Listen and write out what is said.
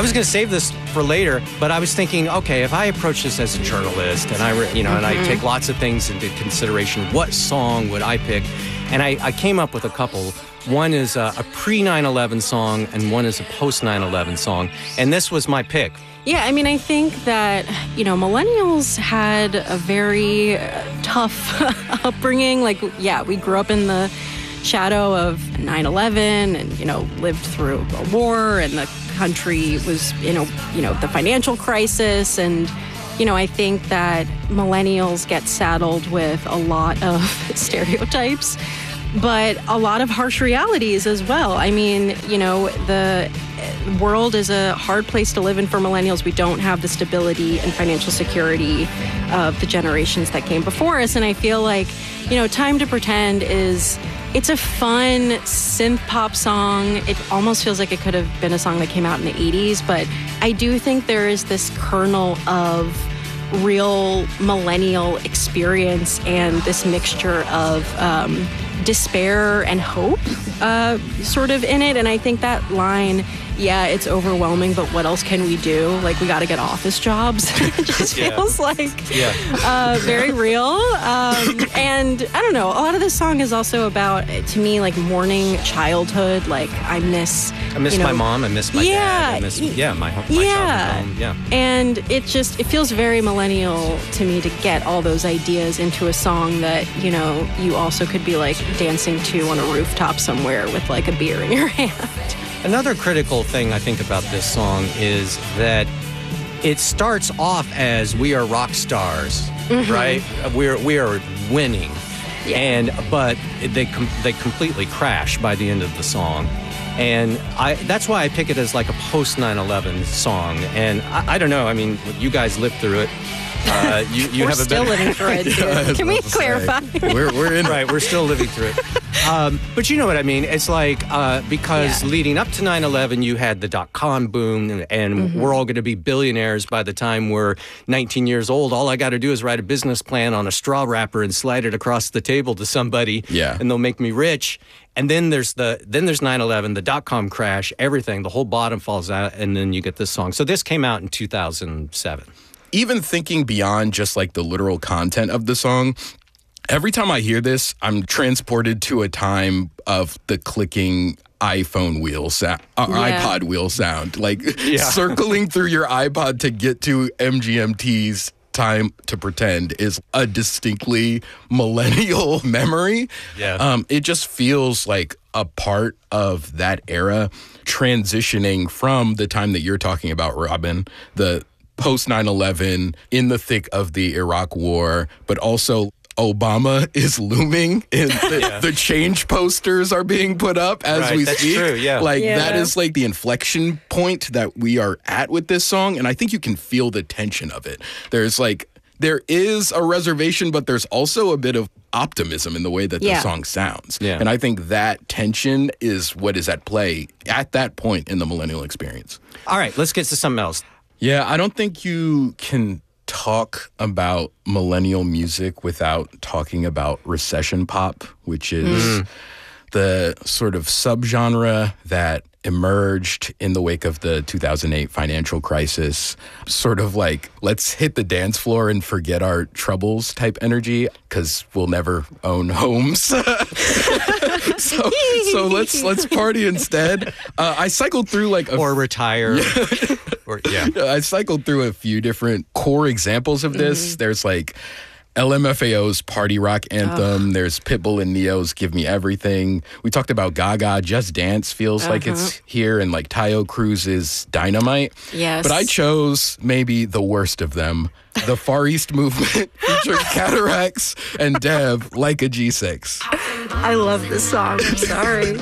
I was going to save this for later, but I was thinking, okay, if I approach this as a journalist and and I take lots of things into consideration, what song would I pick? And I came up with a couple. One is a pre-9/11 song and one is a post-9/11 song. And this was my pick. Yeah, I mean, I think that, millennials had a very tough upbringing. Like, yeah, we grew up in the shadow of 9/11 and, lived through a war, and the country was, the financial crisis. And, I think that millennials get saddled with a lot of stereotypes, but a lot of harsh realities as well. I mean, the world is a hard place to live in for millennials. We don't have the stability and financial security of the generations that came before us. And I feel like, Time to Pretend it's a fun synth pop song. It almost feels like it could have been a song that came out in the 80s, but I do think there is this kernel of real millennial experience and this mixture of despair and hope sort of in it. And I think that line, yeah, it's overwhelming, but what else can we do? Like, we got to get office jobs. It just feels like very real. And I don't know, a lot of this song is also about, to me, like mourning childhood. Like, I miss my mom, I miss my dad, I miss my childhood home. Yeah. And it feels very millennial to me to get all those ideas into a song that, you also could be like dancing to on a rooftop somewhere with like a beer in your hand. Another critical thing I think about this song is that it starts off as we are rock stars, right? We are winning, but they completely crash by the end of the song, and that's why I pick it as like a post 9/11 song. And I don't know. I mean, you guys lived through it. You we're have a still living through it. Dude. Can we clarify? We're in right. We're still living through it. But you know what I mean. It's like because leading up to 9/11, you had the .com boom, and we're all going to be billionaires by the time we're 19 years old. All I got to do is write a business plan on a straw wrapper and slide it across the table to somebody, and they'll make me rich. And then there's 9/11, the .com crash, everything, the whole bottom falls out, and then you get this song. So this came out in 2007. Even thinking beyond just like the literal content of the song, every time I hear this, I'm transported to a time of the clicking iPhone wheel sound, iPod wheel sound, like circling through your iPod to get to MGMT's Time to Pretend is a distinctly millennial memory. It just feels like a part of that era, transitioning from the time that you're talking about, Robin, the post 9/11, in the thick of the Iraq War, but also Obama is looming, and the change posters are being put up as we speak. That's true, that is like the inflection point that we are at with this song, and I think you can feel the tension of it. There is a reservation, but there's also a bit of optimism in the way that the song sounds. And I think that tension is what is at play at that point in the millennial experience. All right, let's get to something else. Yeah, I don't think you can talk about millennial music without talking about recession pop, which is the sort of subgenre that emerged in the wake of the 2008 financial crisis. Sort of like, let's hit the dance floor and forget our troubles type energy, because we'll never own homes. so let's party instead. I cycled through or retire. I cycled through a few different core examples of this. There's like LMFAO's Party Rock Anthem. There's Pitbull and Neo's Give Me Everything. We talked about Gaga. Just Dance feels like it's here, and like Tayo Cruz's Dynamite. Yes. But I chose maybe the worst of them. The Far East Movement featuring Cataracts and Dev, Like a G6. I love this song. I'm sorry.